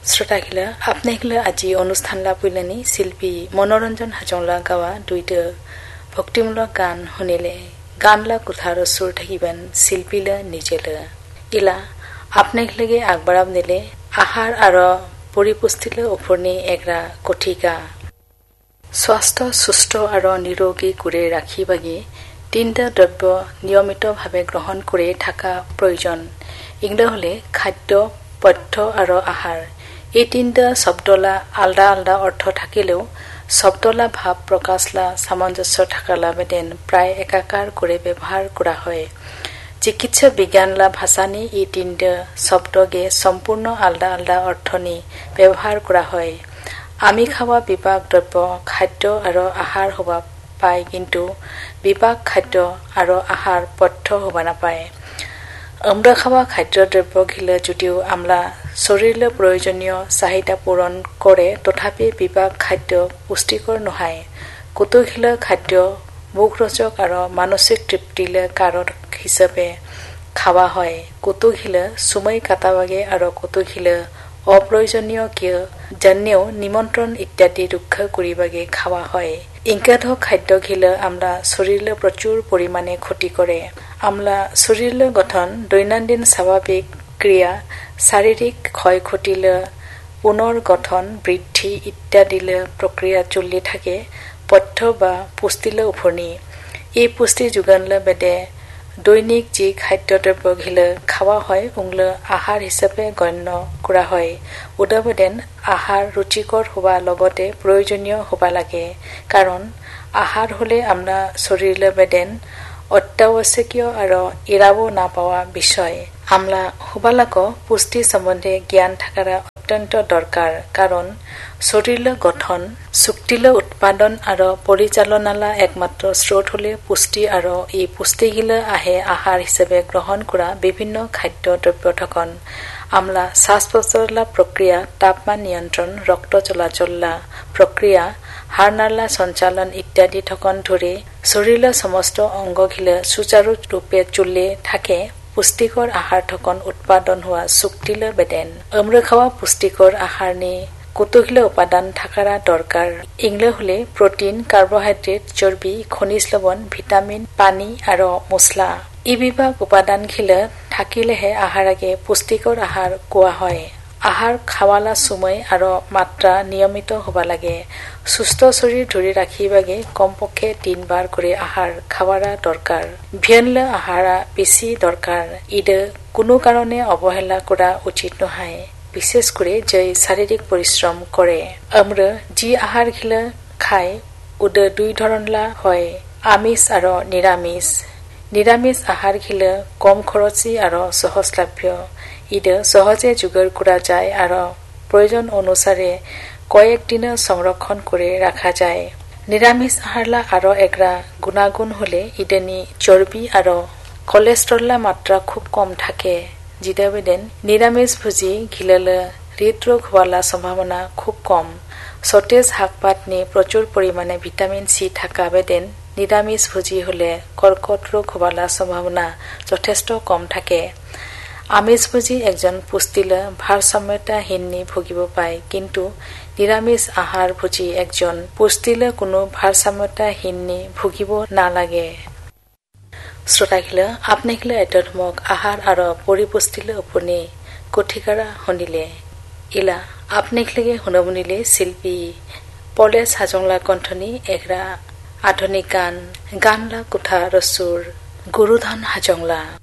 শ্ৰোতাগিলা আপনাইগিলা আজি অনুষ্ঠান লাভিলেনি শিল্পী মনোৰঞ্জন হাজংলা গাৱা দুইটা ভক্তিমূলক গান শুনিলে গানলা কুঠাৰ সুৰ থাকিবেন শিল্পীলা নিজেলা ইলা আপনাইগিলাগে আগবাঢ়াব নিলে আহাৰ আৰু পৰিপুষ্টিলে ওপৰনি এগ্ৰা কঠিকা স্বাস্থ্য সুস্থ আৰু নিৰোগী কৰি ৰাখিবাগে তিনিটা দ্ৰব্য নিয়মিতভাৱে গ্ৰহণ কৰি থকা প্ৰয়োজন ইংৰা হলে খাদ্য পথ্য আৰু আহাৰ এই তিনিটা শব্দলা আলাদা আলাদা অৰ্থ থাকিলেও শব্দলা ভাৱ প্ৰকাশলা সামঞ্জস্য থাকালা বেদেন প্ৰায় একাকাৰ কৰি ব্যৱহাৰ কৰা হয় চিকিৎসা বিজ্ঞানলা ভাষানি এই তিনিটা শব্দকে সম্পূৰ্ণ আলাদা আলাদা অৰ্থনি ব্যৱহাৰ কৰা হয় আমি খাওয়া বিভাগ দ্ৰব্য খাদ্য আৰু আহাৰ হবা পায় কিন্তু বিভাগ খাদ্য আৰু আহাৰ পথ্য হবা নাপায় আমরা খাওয়া খাদ্য দ্রব্য ঘিলে যদিও আমরা শরীরে প্রয়োজনীয় চাহিদা পূরণ করে তথাপি বিভাগ খাদ্য পুষ্টিকর নহয় কতোঘিলা খাদ্য মুখরোচক আর মানসিক তৃপ্তিলে কারক হিসাবে খাওয়া হয় কতোঘিলা সময় কাটাবাগে আর কতোঘিলা অপ্রয়োজনীয় কিয় জানেও নিমন্ত্রণ ইত্যাদি রক্ষা করিবাগে খাওয়া হয় ইংকাধ খাদ্য ঘিলে আমরা শরীরে প্রচুর পরিমাণে ক্ষতি করে আমরা শরীরের গঠন দৈনন্দিন স্বাভাবিক ক্রিয়া শারীরিক ক্ষয়ক্ষতিলে পুনৰ গঠন বৃদ্ধি ইত্যাদিলে প্রক্রিয়া চলি থাকে পথ্য বা পুষ্টিলে উফৰণি এই পুষ্টি যোগানলে বেদে দৈনিক যি খাদ্যদ্ৰব্য ঘিলে খাওয়া হয় উংলে আহাৰ হিচাপে গণ্য কৰা হয় উদাবেদেন আহাৰ ৰুচিকৰ হবা লগতে প্ৰয়োজনীয় হবা লাগে কাৰণ আহাৰ হলে আমরা শরীরে বেদেন অত্যাবশ্যকীয় আৰু এৰাব নাপাওয়া বিষয় আমরা হবালাক পুষ্টি সম্বন্ধে জ্ঞান থাকারা অত্যন্ত দরকার কারণ শরীরের গঠন চুক্তিলে উৎপাদন আৰু পৰিচালনালা একমাত্ৰ স্ৰোত হলে পুষ্টি আৰু এই পুষ্টিগিলে আহে আহাৰ হিচাপে গ্ৰহণ কৰা বিভিন্ন খাদ্য দ্ৰব্য থকন আমরা শ্বাস প্ৰশ্বাসলা প্ৰক্ৰিয়া তাপমান নিয়ন্ত্ৰণ ৰক্ত চলাচললা প্ৰক্ৰিয়া হাড়নালা সঞ্চালন ইত্যাদি থকন ধৰি শরীরের সমস্ত অঙ্গ ঘিলে সুচারু রূপে চলে থাকে পুষ্টিকৰ আহাৰ থকন উৎপাদন হোৱা চুক্তিলে বেদেন আমরা খাওয়া পুষ্টিকৰ আহাৰ নি কতোঘিলা উপাদান থাকারা দরকার ইংলে হলে প্রোটিন কার্বোহাইড্রেট চর্বি খনিজ লবণ ভিটামিন পানী আৰু মছলা এই বিভাগ উপাদান ঘিলে থাকিলেহে আহারাকে পুষ্টিকৰ আহাৰ কোৱা হয় আহাৰ খাওয়ালা সময় আৰু মাত্ৰা নিয়মিত হবা লাগে সুস্থ শরীর ধরে রাখিবাগে কমপক্ষে 3 বার করে আহার খাওয়ারা দরকার ভিয়ানলে আহারা বেশি দরকার ইদে কোনো কারণে অবহেলা করা উচিত নহয় বিশেষ করে যে শারীরিক পরিশ্রম করে আমরা যি আহার ঘিলে খাই উদে দুই ধরনলা হয় আমিষ আৰু নিরামিষ নিরামিষ আহার ঘিলে কম খরচী আৰু সহজলভ্য ইদে সহজে যোগাৰ কৰা যায় আৰু প্ৰয়োজন অনুসারে কয়েকদিন সংরক্ষণ করে রাখা যায় নিরামিষ আহারলা আরো এগ্রা গুণাগুণ হলে ইডেনি চর্বি আৰু কোলেস্ট্রললা মাত্রা খুব কম থাকে জিদাবেদেন নিরামিষ ভুজি ঘিলেলে হৃদরোগ হওয়ালা সম্ভাবনা খুব কম সতেজ শাকপাত নি প্রচুর পরিমাণে ভিটামিন সি থাকা বেদেন নিরামিষ ভুজি হলে কর্কট রোগ হওয়ালা সম্ভাবনা যথেষ্ট কম থাকে আমিষভোজী একজন পুষ্টিলে ভাৰসাম্যতাহীন ভুগিব পায় কিন্তু নিৰামিষ আহাৰ ভোজী একজন পুষ্টিলে কোনো ভাৰসাম্যতাহীন ভুগিব নালাগে শ্ৰোতাগিলা আপনাগিলা এতমক আহাৰ আৰু পৰিপুষ্টিলে উপনি কঠিকাৰা শুনিলে ইলা আপনাগিলাগে শুনাবনিলে শিল্পী পলেশ হাজংলা কণ্ঠনি এগ্ৰা আধুনিক গানলা কুঠা ৰচুৰ গুৰুধন হাজংলা